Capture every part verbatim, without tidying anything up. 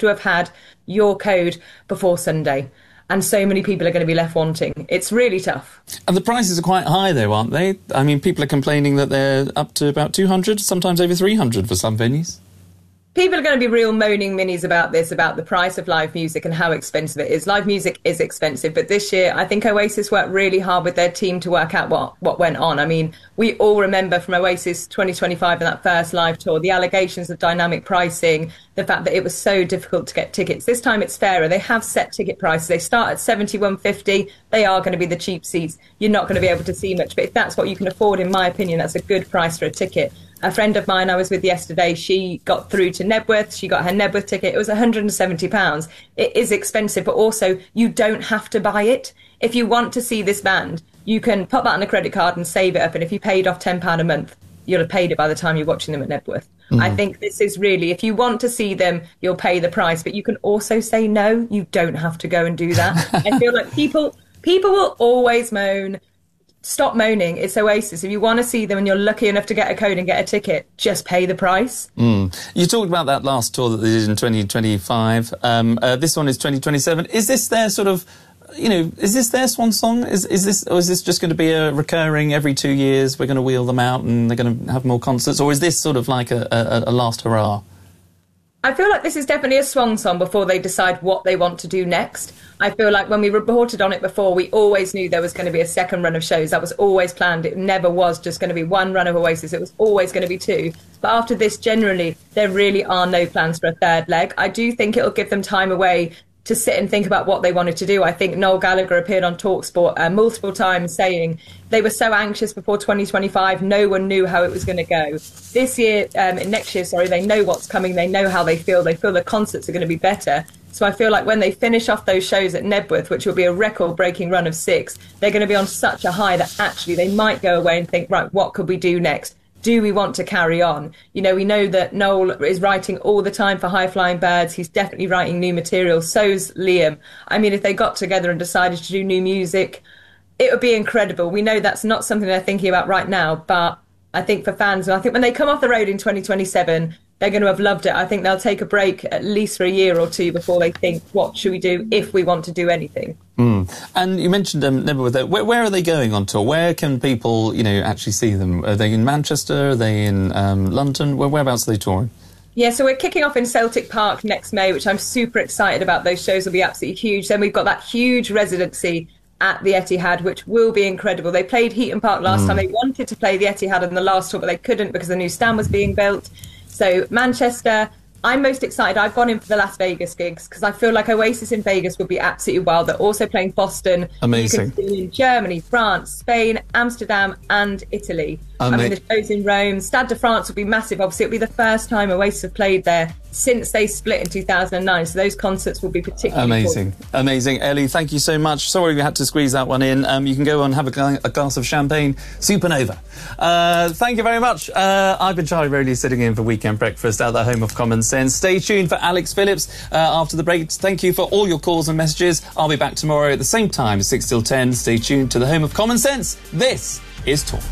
to have had your code before Sunday. And so many people are going to be left wanting. It's really tough. And the prices are quite high, though, aren't they? I mean, people are complaining that they're up to about two hundred, sometimes over three hundred for some venues. People are going to be real moaning minis about this, about the price of live music and how expensive it is. Live music is expensive, but this year I think Oasis worked really hard with their team to work out what, what went on. I mean, we all remember from Oasis twenty twenty-five and that first live tour, the allegations of dynamic pricing, the fact that it was so difficult to get tickets. This time it's fairer. They have set ticket prices. They start at seventy-one fifty. They are going to be the cheap seats. You're not going to be able to see much, but if that's what you can afford, in my opinion, that's a good price for a ticket. A friend of mine I was with yesterday, she got through to Nebworth. She got her Nebworth ticket. It was one hundred seventy pounds. It is expensive, but also you don't have to buy it. If you want to see this band, you can pop that on a credit card and save it up. And if you paid off ten pounds a month, you'll have paid it by the time you're watching them at Nebworth. Mm. I think this is really, if you want to see them, you'll pay the price. But you can also say no. You don't have to go and do that. I feel like people people will always moan. Stop moaning. It's Oasis. If you want to see them and you're lucky enough to get a code and get a ticket, just pay the price. Mm. You talked about that last tour that they did in twenty twenty-five. Um, uh, this one is twenty twenty-seven. Is this their sort of, you know, is this their swan song? Is, is this, or is this just going to be a recurring every two years? We're going to wheel them out and they're going to have more concerts? Or is this sort of like a, a, a last hurrah? I feel like this is definitely a swan song before they decide what they want to do next. I feel like when we reported on it before, we always knew there was going to be a second run of shows. That was always planned. It never was just going to be one run of Oasis. It was always going to be two. But after this, generally, there really are no plans for a third leg. I do think it'll give them time away to sit and think about what they wanted to do. I think Noel Gallagher appeared on TalkSport uh, multiple times saying they were so anxious before twenty twenty-five, no one knew how it was going to go. This year, um, next year, sorry, they know what's coming, they know how they feel, they feel the concerts are going to be better. So I feel like when they finish off those shows at Nebworth, which will be a record-breaking run of six, they're going to be on such a high that actually they might go away and think, right, what could we do next? Do we want to carry on? You know, we know that Noel is writing all the time for High Flying Birds. He's definitely writing new material. So's Liam. I mean, if they got together and decided to do new music, it would be incredible. We know that's not something they're thinking about right now, but I think for fans, I think when they come off the road in twenty twenty-seven, they're going to have loved it. I think they'll take a break at least for a year or two before they think, what should we do if we want to do anything? Mm. And you mentioned um, Nebworth. Where, where are they going on tour? Where can people, you know, actually see them? Are they in Manchester? Are they in um, London? Where, whereabouts are they touring? Yeah, so we're kicking off in Celtic Park next May, which I'm super excited about. Those shows will be absolutely huge. Then we've got that huge residency at the Etihad, which will be incredible. They played Heaton Park last mm. time. They wanted to play the Etihad on the last tour, but they couldn't because the new stand was being built. So Manchester, I'm most excited. I've gone in for the Las Vegas gigs because I feel like Oasis in Vegas would be absolutely wild. They're also playing Boston. Amazing. You can see in Germany, France, Spain, Amsterdam and Italy. Ama- I mean, the shows in Rome. Stade de France will be massive. Obviously, it'll be the first time Oasis have played there since they split in two thousand nine. So those concerts will be particularly amazing. Cool. Amazing. Ellie, thank you so much. Sorry we had to squeeze that one in. Um, you can go on and have a, gla- a glass of champagne. Supernova. Uh, thank you very much. Uh, I've been Charlie Rowley, sitting in for Weekend Breakfast at the home of Common Sense. Stay tuned for Alex Phillips uh, after the break. Thank you for all your calls and messages. I'll be back tomorrow at the same time, six till ten. Stay tuned to the home of Common Sense. This is Talk.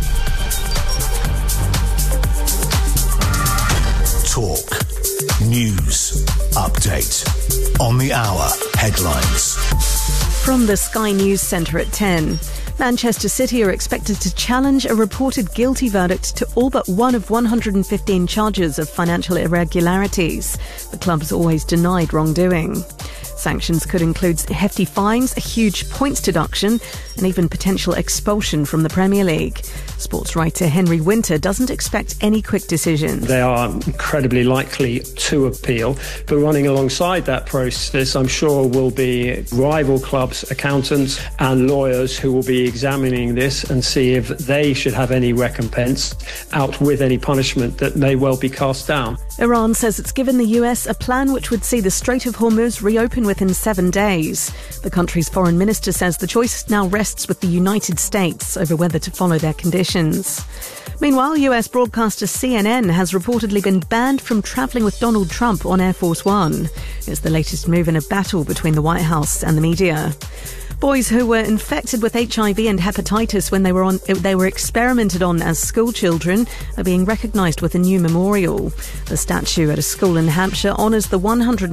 Talk. News. Update. On the hour. Headlines. From the Sky News Centre at ten. Manchester City are expected to challenge a reported guilty verdict to all but one of one hundred fifteen charges of financial irregularities. The club has always denied wrongdoing. Sanctions could include hefty fines, a huge points deduction, and even potential expulsion from the Premier League. Sports writer Henry Winter doesn't expect any quick decision. They are incredibly likely to appeal, but running alongside that process, I'm sure, will be rival clubs, accountants and lawyers who will be examining this and see if they should have any recompense out with any punishment that may well be cast down. Iran says it's given the U S a plan which would see the Strait of Hormuz reopen within seven days. The country's foreign minister says the choice now rests with the United States over whether to follow their conditions. Meanwhile, U S broadcaster C N N has reportedly been banned from travelling with Donald Trump on Air Force One. It's the latest move in a battle between the White House and the media. Boys who were infected with H I V and hepatitis when they were on they were experimented on as school children are being recognised with a new memorial. The statue at a school in Hampshire honours the one hundred